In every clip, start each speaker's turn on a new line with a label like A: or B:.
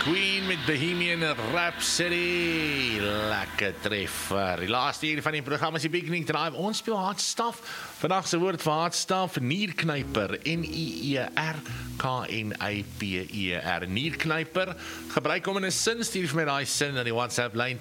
A: Queen met Bohemian Rhapsody. Lekker treffer. Die laaste uur van die programma is die Picnic Drive. Ons speel Hartstaf. Vandag se woord vir Hartstaf, nierknyper. N-I-E-R-K-N-I-P-E-R. Nierknyper. Gebruik hom in 'n sin, stuur vir my daai sin in die WhatsApp lyn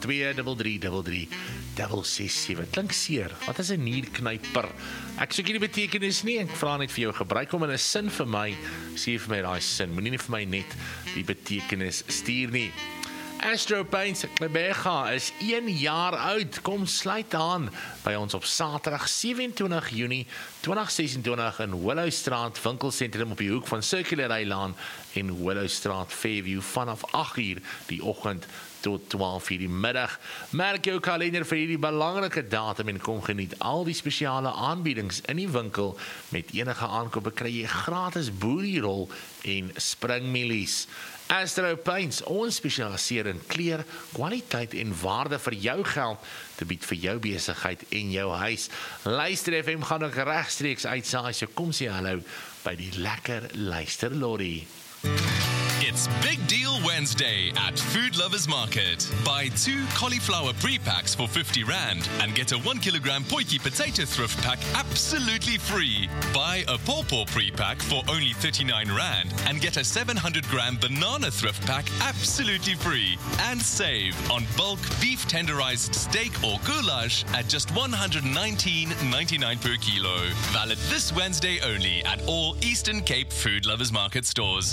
A: 0823333667. Klink seer. Wat is 'n nierknyper? Ek soek nie die betekenis nie. Ek vra net vir jou. Gebruik hom in 'n sin vir my. Stuur vir my daai sin. Moenie vir my net die betekenis stuur nie. Astro Paints Klebega is 1 jaar oud. Kom sluit aan by ons op Saterdag 27 Junie 2026 in Willowstraat winkelsentrum op die hoek van Circular Laan en Willowstraat Fairview vanaf 8:00 die oggend tot 12:00 die middag. Merk jou kalender vir hierdie belangrike datum en kom geniet al die spesiale aanbiedings in die winkel. Met enige aankope kry jy gratis boerierol en springmielies. Astro Paints, ons spesialiseer in kleur, kwaliteit en waarde vir jou geld te bied vir jou besigheid en jou huis. Luister FM gaan ook regstreeks uitsaai, so kom sê hallo by die lekker luisterlorry.
B: It's Big Deal Wednesday at Food Lovers Market. Buy 2 cauliflower pre-packs for R50 and get a 1 kilogram Potjie potato thrift pack absolutely free. Buy a pawpaw pre-pack for only R39 and get a 700-gram banana thrift pack absolutely free. And save on bulk beef tenderized steak or goulash at just $119.99 per kilo. Valid this Wednesday only at all Eastern Cape Food Lovers Market stores.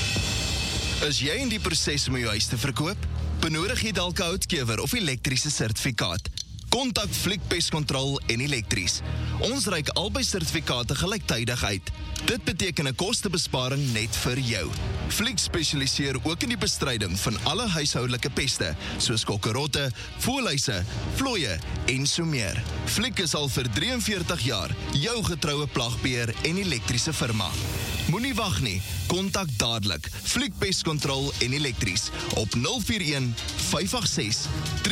C: Is jy in die proses om jou huis te verkoop? Benodig jy dalk 'n houtkewer of elektriese sertifikaat? Kontak Fliek Pestkontrol en Elektries. Ons reik albei sertifikate gelyktydig uit. Dit beteken 'n kostebesparing net vir jou. Fliek spesialiseer ook in die bestryding van alle huishoudelike peste, soos kokkerotte, voëlhuise, vlooie en so meer. Fliek is al vir 43 jaar jou getroue plagbeheer en elektriese firma. Moenie wag nie, kontak dadelik Fliek Pestkontrol en Elektries op 041 586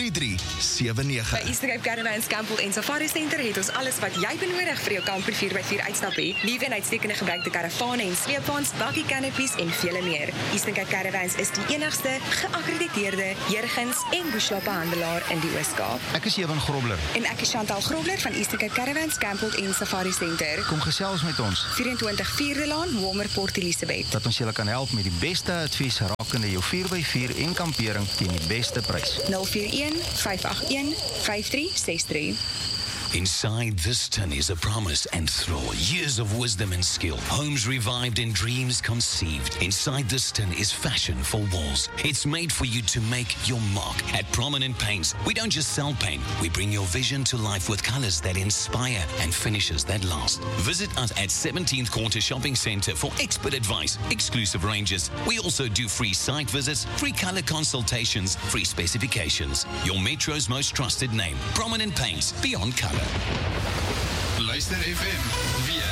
C: 3379.
D: By Eastern Cape Caravans Campbell en Safari Center het ons alles wat jy benodig vir jou kamper 4x4 uitstap hê. Liewe en uitstekende gebruikte karavane en sleepwaens, bakkie canopies en vele meer. Eastern Cape Caravans is die enigste geakkrediteerde Jurgens en Bushla-handelaar in die Oos-Kaap.
E: Ek is Ewan Grobler.
D: En ek is Chantal Grobler van Eastern Cape Caravans Campbell en Safari Center.
E: Kom gesels met ons.
D: 24 Vierde Laan, Walmer Port Elizabeth.
E: Dat ons julle kan help met die beste advies rakende jou 4x4 en kampering teen die beste prys.
D: 041 581 5363.
F: Inside this tin is a promise and throw. Years of wisdom and skill. Homes revived and dreams conceived. Inside this tin is fashion for walls. It's made for you to make your mark. At Prominent Paints, we don't just sell paint. We bring your vision to life with colors that inspire and finishes that last. Visit us at 17th Quarter Shopping Centre for expert advice, exclusive ranges. We also do free site visits, free color consultations, free specifications. Your Metro's most trusted name. Prominent Paints, beyond color.
G: Luister FM, weer.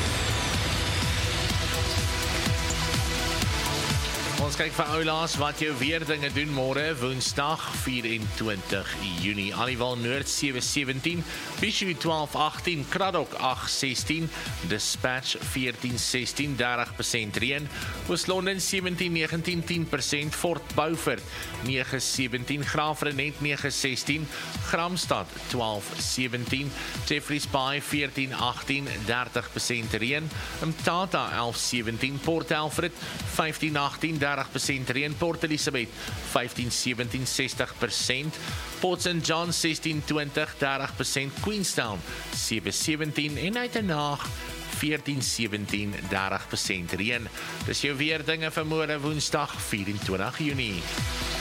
A: Ons kyk vir oulaas wat jou weer dinge doen môre, Woensdag 24 Junie. Aliwal Noord 717, Bishu 1218, Kraddock 816, Dispatch 1416, 30% reën. Oos-London 1719, 10%, Fort Beaufort 917, Graafrenet 916, Gramstad 1217, Jeffreys Bay 1418, 30% reën. Mthatha 1117, Port Alfred 1518, 30% reën. Port Elizabeth 1517, 60%, Port St. John 1620, 30%, Queenstown 717 en Uitenhaag 1417, 30% reën. Dis jou weer dinge vir môre Woensdag 24 Junie.